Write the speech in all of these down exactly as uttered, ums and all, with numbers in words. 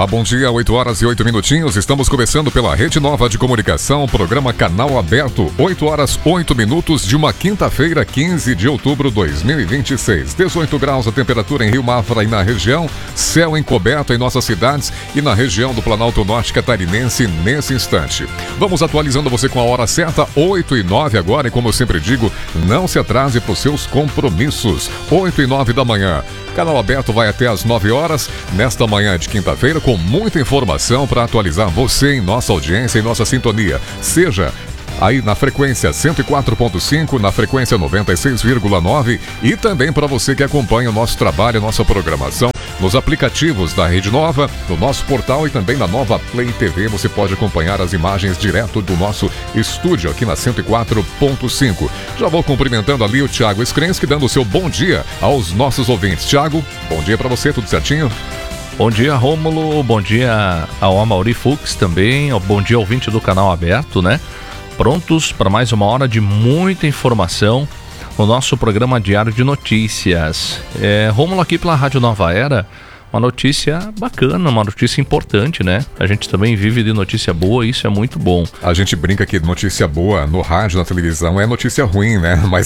Olá, bom dia, oito horas e oito minutinhos. Estamos começando pela Rede Nova de Comunicação, programa Canal Aberto, oito horas, oito minutos de uma quinta-feira, quinze de outubro de dois mil e vinte e seis. dezoito graus a temperatura em Rio Mafra e na região, céu encoberto em nossas cidades e na região do Planalto Norte Catarinense nesse instante. Vamos atualizando você com a hora certa, oito e nove agora, e como eu sempre digo, não se atrase para os seus compromissos. oito e nove da manhã. Canal Aberto vai até às nove horas, nesta manhã de quinta-feira, com muita informação para atualizar você em nossa audiência, em nossa sintonia. Seja aí na frequência cento e quatro ponto cinco, na frequência noventa e seis vírgula nove e também para você que acompanha o nosso trabalho, nossa programação nos aplicativos da Rede Nova, no nosso portal e também na Nova Play T V. Você pode acompanhar as imagens direto do nosso estúdio aqui na cento e quatro ponto cinco. Já vou cumprimentando ali o Thiago Skrensky, dando o seu bom dia aos nossos ouvintes. Thiago, bom dia para você, tudo certinho? Bom dia, Rômulo, bom dia ao Amaury Fux também, bom dia ouvinte do Canal Aberto, né? Prontos para mais uma hora de muita informação no nosso programa diário de notícias. É, Rômulo, aqui pela Rádio Nova Era, uma notícia bacana, uma notícia importante, né? A gente também vive de notícia boa, isso é muito bom. A gente brinca que notícia boa no rádio, na televisão, é notícia ruim, né? Mas,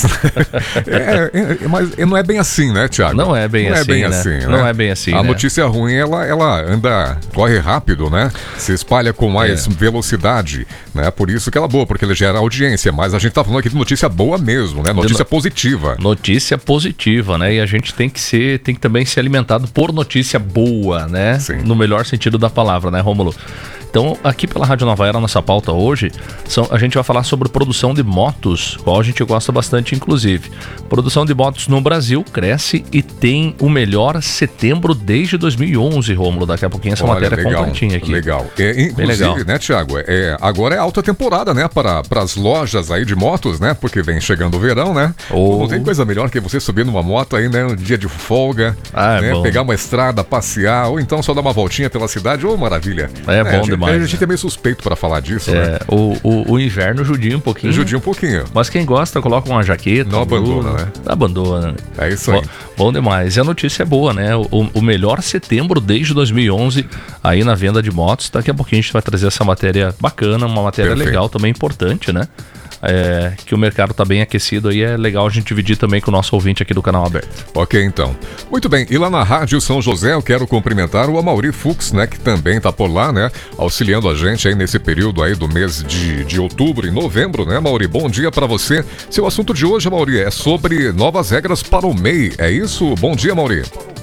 é, é, mas não é bem assim, né, Thiago? Não é bem não assim, é bem né? assim, né? Não é bem assim, A né? notícia ruim, ela, ela anda, corre rápido, né? Se espalha com mais É. velocidade, né? Por isso que ela é boa, porque ela gera audiência. Mas a gente tá falando aqui de notícia boa mesmo, né? Notícia no... positiva. Notícia positiva, né? E a gente tem que ser, tem que também ser alimentado por notícia boa, né? Sim. No melhor sentido da palavra, né, Rômulo? Então, aqui pela Rádio Nova Era, nossa pauta hoje, são, a gente vai falar sobre produção de motos, qual a gente gosta bastante, inclusive. Produção de motos no Brasil cresce e tem o melhor setembro desde dois mil e onze, Rômulo. Daqui a pouquinho essa Olha, matéria legal, completinha aqui. Legal. É, inclusive, legal. né, Thiago, é, agora é alta temporada, né, para as lojas aí de motos, né, porque vem chegando o verão, né? Oh. Não tem coisa melhor que você subir numa moto aí, né, um dia de folga, Ah, é né, bom. pegar uma estrada, passear, ou então só dar uma voltinha pela cidade, ô, maravilha. É bom a gente, demais, A gente né? é meio suspeito para falar disso, né? É, o, o, o inverno judia um pouquinho. Judia um pouquinho. Mas quem gosta, coloca uma jaqueta. Não um abandona, blusa, né? Abandona. É isso aí. Bom, bom demais. E a notícia é boa, né? O, o melhor setembro desde dois mil e onze aí na venda de motos. Daqui a pouquinho a gente vai trazer essa matéria bacana, uma matéria Perfeito. legal, também importante, né? É, que o mercado tá bem aquecido aí, é legal a gente dividir também com o nosso ouvinte aqui do Canal Aberto. Ok, então. Muito bem, e lá na Rádio São José eu quero cumprimentar o Amaury Fux, né, que também tá por lá, né, auxiliando a gente aí nesse período aí do mês de, de outubro e novembro, né, Amaury? Bom dia pra você. Seu assunto de hoje, Amaury, é sobre novas regras para o M E I, é isso? Bom dia, Amaury.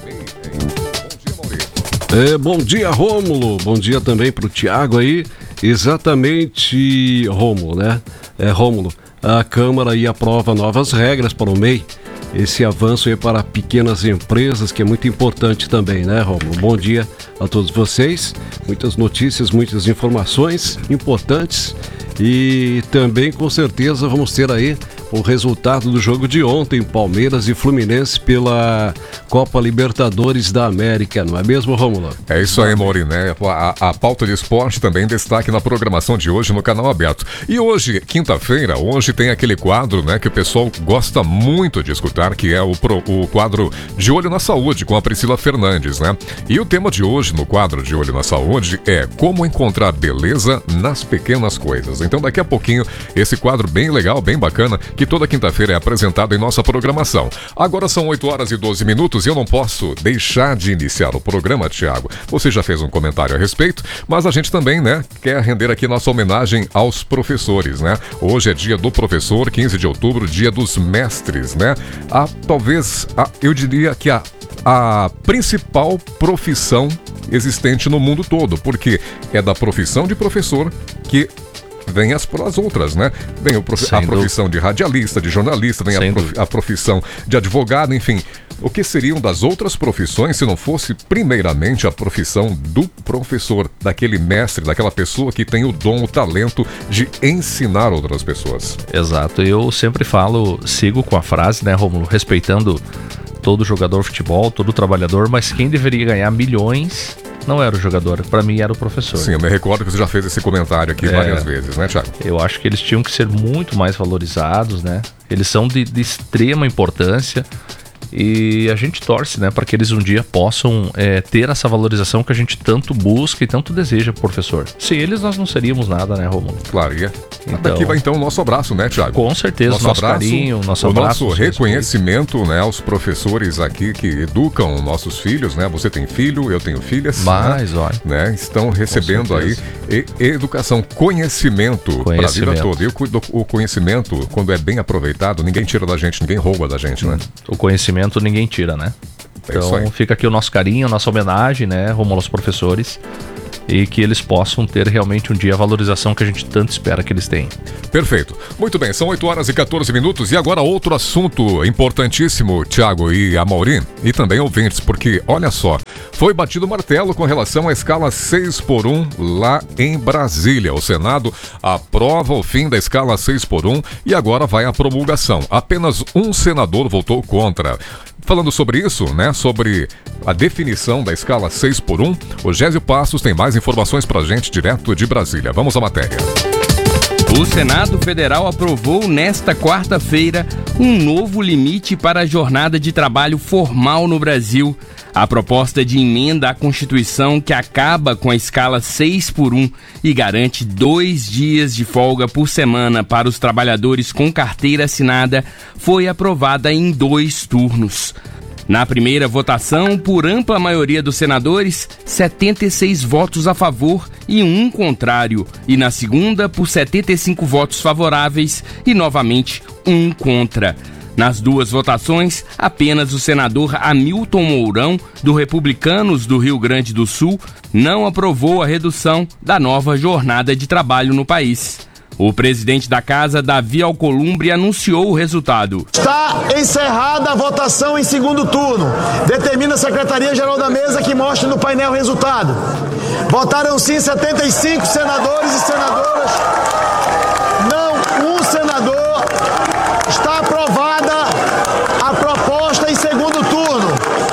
É, bom dia, Rômulo. Bom dia também pro Thiago aí. Exatamente, Rômulo, né? É, Rômulo, a Câmara aí aprova novas regras para o M E I. Esse avanço aí para pequenas empresas, que é muito importante também, né, Rômulo? Bom dia a todos vocês. Muitas notícias, muitas informações importantes. E também, com certeza, vamos ter aí o resultado do jogo de ontem, Palmeiras e Fluminense pela Copa Libertadores da América, não é mesmo, Rômulo? É isso aí, Amaury, né? A, a pauta de esporte também destaque na programação de hoje no Canal Aberto. E hoje, quinta-feira, hoje tem aquele quadro, né, que o pessoal gosta muito de escutar, que é o, pro, o quadro De Olho na Saúde, com a Priscila Fernandes, né? E o tema de hoje no quadro De Olho na Saúde é como encontrar beleza nas pequenas coisas. Então, daqui a pouquinho, esse quadro bem legal, bem bacana, que toda quinta-feira é apresentado em nossa programação. Agora são oito horas e doze minutos e eu não posso deixar de iniciar o programa, Thiago. Você já fez um comentário a respeito, mas a gente também, né, quer render aqui nossa homenagem aos professores, né? Hoje é dia do professor, quinze de outubro, dia dos mestres, né? A, talvez, a, eu diria que a, a principal profissão existente no mundo todo, porque é da profissão de professor que vem as, as outras, né? Vem o prof... a profissão de radialista, de jornalista, vem a, prof... a profissão de advogado, enfim. O que seriam das outras profissões se não fosse primeiramente a profissão do professor, daquele mestre, daquela pessoa que tem o dom, o talento de ensinar outras pessoas? Exato, eu sempre falo, sigo com a frase, né, Rômulo, respeitando todo jogador de futebol, todo trabalhador, mas quem deveria ganhar milhões não era o jogador, para mim era o professor. Sim, eu me recordo que você já fez esse comentário aqui é, várias vezes, né, Thiago? Eu acho que eles tinham que ser muito mais valorizados, né? Eles são de, de extrema importância E a gente torce, né, para que eles um dia possam é, ter essa valorização que a gente tanto busca e tanto deseja, professor. Sem eles nós não seríamos nada, né, Romulo? Claro, e Então- daqui vai então o nosso abraço, né, Thiago? Com certeza, nosso, nosso carinho, nosso o abraço. nosso reconhecimento, né, aos professores aqui que educam nossos filhos, né? Você tem filho, eu tenho filhas. Mas, né? olha. Né? Estão recebendo aí e- educação, conhecimento, para a vida Conhecimento. toda. E o, cu- o conhecimento, quando é bem aproveitado, ninguém tira da gente, ninguém rouba da gente, né? O conhecimento ninguém tira, né? É isso Então aí. fica aqui o nosso carinho, a nossa homenagem, né, Romulo, aos professores, e que eles possam ter realmente um dia a valorização que a gente tanto espera que eles tenham. Perfeito. Muito bem, são oito horas e quatorze minutos e agora outro assunto importantíssimo, Thiago e Amaury, e também ouvintes, porque olha só, foi batido o martelo com relação à escala seis por um lá em Brasília. O Senado aprova o fim da escala seis por um e agora vai à promulgação. Apenas um senador votou contra. Falando sobre isso, né, sobre a definição da escala seis por um, o Gésio Passos tem mais informações pra gente direto de Brasília. Vamos à matéria. O Senado Federal aprovou nesta quarta-feira um novo limite para a jornada de trabalho formal no Brasil. A proposta de emenda à Constituição que acaba com a escala seis por um e garante dois dias de folga por semana para os trabalhadores com carteira assinada foi aprovada em dois turnos. Na primeira votação, por ampla maioria dos senadores, setenta e seis votos a favor e um contrário. E na segunda, por setenta e cinco votos favoráveis e, novamente, um contra. Nas duas votações, apenas o senador Hamilton Mourão, do Republicanos do Rio Grande do Sul, não aprovou a redução da nova jornada de trabalho no país. O presidente da casa, Davi Alcolumbre, anunciou o resultado. Está encerrada a votação em segundo turno. Determina a Secretaria-Geral da Mesa que mostre no painel o resultado. Votaram sim setenta e cinco senadores e senadoras. Não um senador. Está aprovada a proposta em segundo turno.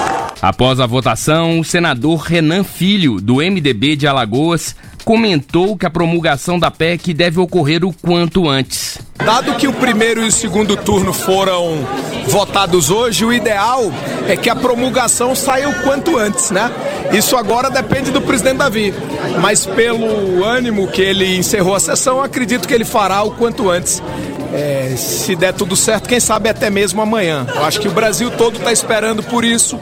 Após a votação, o senador Renan Filho, do M D B de Alagoas, comentou que a promulgação da P E C deve ocorrer o quanto antes. Dado que o primeiro e o segundo turno foram votados hoje, o ideal é que a promulgação saia o quanto antes, né? Isso agora depende do presidente Davi, mas pelo ânimo que ele encerrou a sessão, acredito que ele fará o quanto antes. É, se der tudo certo, quem sabe até mesmo amanhã. Eu acho que o Brasil todo está esperando por isso.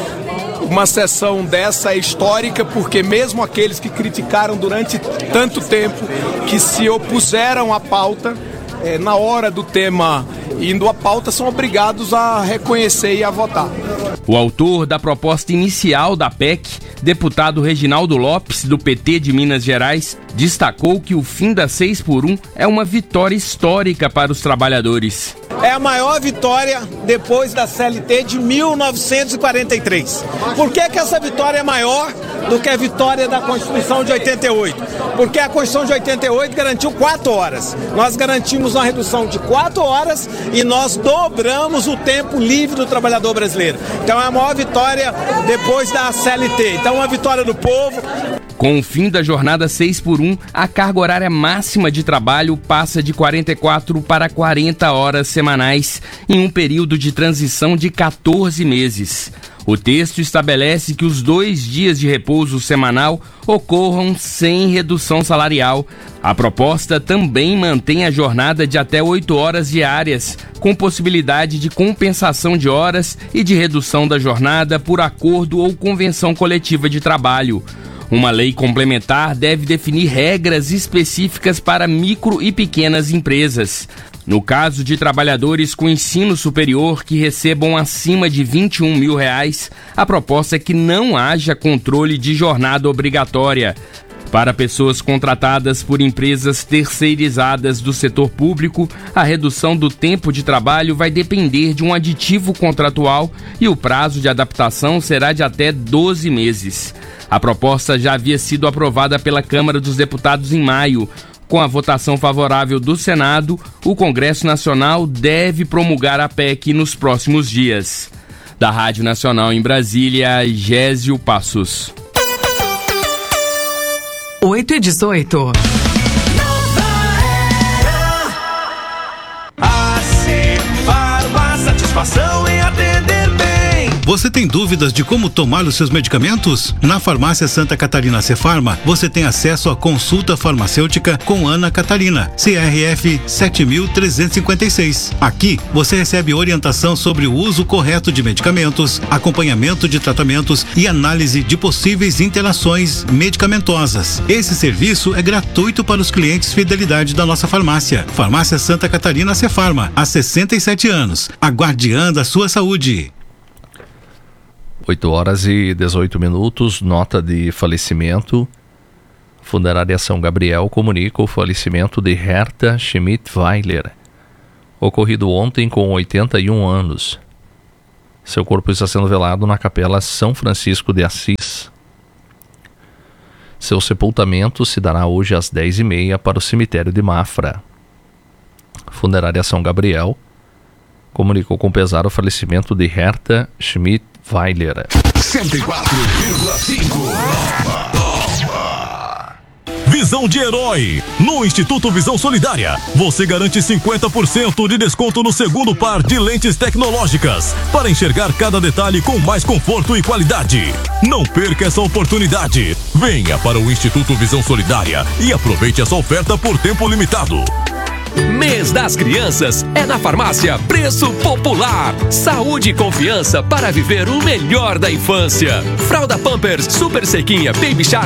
Uma sessão dessa é histórica, porque mesmo aqueles que criticaram durante tanto tempo, que se opuseram à pauta, é, na hora do tema indo à pauta, são obrigados a reconhecer e a votar. O autor da proposta inicial da P E C, deputado Reginaldo Lopes, do P T de Minas Gerais, destacou que o fim da seis por um é uma vitória histórica para os trabalhadores. É a maior vitória depois da C L T de mil novecentos e quarenta e três. Por que que essa vitória é maior do que a vitória da Constituição de oitenta e oito? Porque a Constituição de oitenta e oito garantiu quatro horas. Nós garantimos uma redução de quatro horas e nós dobramos o tempo livre do trabalhador brasileiro. Então é a maior vitória depois da C L T. Então é uma vitória do povo. Com o fim da jornada seis por um, a carga horária máxima de trabalho passa de quarenta e quatro para quarenta horas semanais em um período de transição de quatorze meses. O texto estabelece que os dois dias de repouso semanal ocorram sem redução salarial. A proposta também mantém a jornada de até oito horas diárias, com possibilidade de compensação de horas e de redução da jornada por acordo ou convenção coletiva de trabalho. Uma lei complementar deve definir regras específicas para micro e pequenas empresas. No caso de trabalhadores com ensino superior que recebam acima de vinte e um mil reais, a proposta é que não haja controle de jornada obrigatória. Para pessoas contratadas por empresas terceirizadas do setor público, a redução do tempo de trabalho vai depender de um aditivo contratual e o prazo de adaptação será de até doze meses. A proposta já havia sido aprovada pela Câmara dos Deputados em maio. Com a votação favorável do Senado, o Congresso Nacional deve promulgar a P E C nos próximos dias. Da Rádio Nacional em Brasília, Gésio Passos. oito e dezoito. A Sefarma, satisfação em atender bem. Você tem dúvidas de como tomar os seus medicamentos? Na Farmácia Santa Catarina Cefarma, você tem acesso à consulta farmacêutica com Ana Catarina, C R F sete mil trezentos e cinquenta e seis. Aqui, você recebe orientação sobre o uso correto de medicamentos, acompanhamento de tratamentos e análise de possíveis interações medicamentosas. Esse serviço é gratuito para os clientes fidelidade da nossa farmácia. Farmácia Santa Catarina Cefarma, há sessenta e sete anos, a guardiã da sua saúde. oito horas e dezoito minutos, nota de falecimento. Funerária São Gabriel comunica o falecimento de Herta Schmidt-Weiler, ocorrido ontem com oitenta e um anos. Seu corpo está sendo velado na Capela São Francisco de Assis. Seu sepultamento se dará hoje às dez e meia para o cemitério de Mafra. Funerária São Gabriel comunicou com pesar o falecimento de Herta Schmidt-Weiler. cento e quatro vírgula cinco. Visão de herói. No Instituto Visão Solidária, você garante cinquenta por cento de desconto no segundo par de lentes tecnológicas para enxergar cada detalhe com mais conforto e qualidade. Não perca essa oportunidade. Venha para o Instituto Visão Solidária e aproveite essa oferta por tempo limitado. Mês das Crianças é na Farmácia Preço Popular. Saúde e confiança para viver o melhor da infância. Fralda Pampers Super Sequinha Baby Shark